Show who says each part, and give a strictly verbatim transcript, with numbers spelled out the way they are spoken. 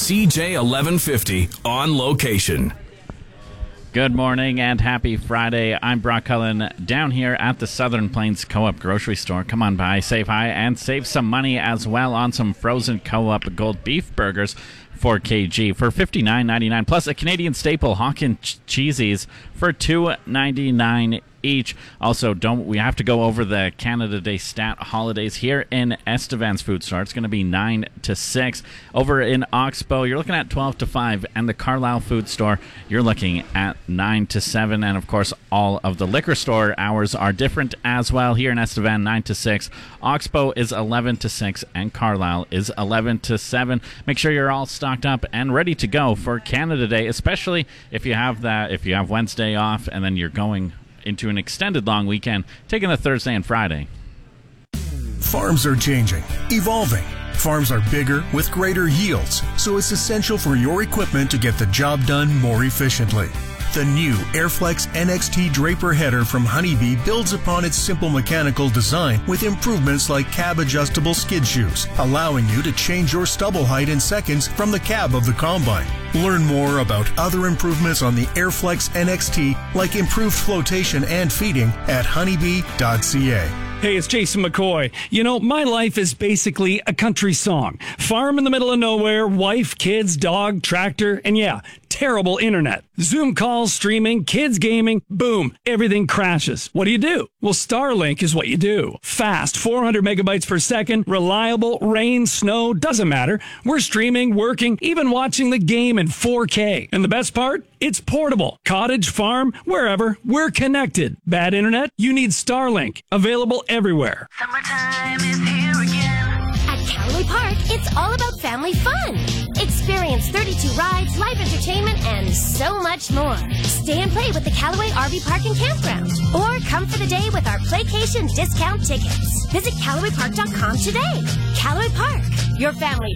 Speaker 1: C J eleven fifty on location.
Speaker 2: Good morning and happy Friday. I'm Brock Cullen down here at the Southern Plains Co-op grocery store. Come on by, save high, and save some money as well on some frozen Co-op Gold beef burgers for four kilograms for fifty-nine ninety-nine, plus a Canadian staple Hawken ch- cheesies for two ninety-nine each. Also, don't we have to go over the Canada Day stat holidays here in Estevan's food store. It's going to be nine to six. Over in Oxbow, you're looking at twelve to five, and the Carlisle food store, you're looking at nine to seven. And of course, all of the liquor store hours are different as well. Here in Estevan, nine to six. Oxbow is eleven to six, and Carlisle is eleven to seven. Make sure you're all stocked up and ready to go for Canada Day, especially if you have that if you have Wednesday off and then you're going into an extended long weekend, taking a Thursday and Friday.
Speaker 3: Farms are changing, evolving. Farms are bigger with greater yields, so it's essential for your equipment to get the job done more efficiently. The new Airflex N X T Draper header from Honeybee builds upon its simple mechanical design with improvements like cab-adjustable skid shoes, allowing you to change your stubble height in seconds from the cab of the combine. Learn more about other improvements on the Airflex N X T, like improved flotation and feeding, at honeybee dot c a.
Speaker 4: Hey, it's Jason McCoy. You know, my life is basically a country song. Farm in the middle of nowhere, wife, kids, dog, tractor, and yeah, terrible internet. Zoom calls, streaming, kids gaming, boom, everything crashes. What do you do? Well, Starlink is what you do. Fast, four hundred megabytes per second, reliable, rain, snow, doesn't matter. We're streaming, working, even watching the game in four K. And the best part? It's portable. Cottage, farm, wherever, we're connected. Bad internet? You need Starlink. Available everywhere.
Speaker 5: Summertime is here again.
Speaker 6: At Callaway Park, it's all about family fun. Experience thirty-two rides, live entertainment, and so much more. Stay and play with the Callaway R V Park and Campground. Or come for the day with our Playcation discount tickets. Visit Callaway Park dot com today. Callaway Park, your family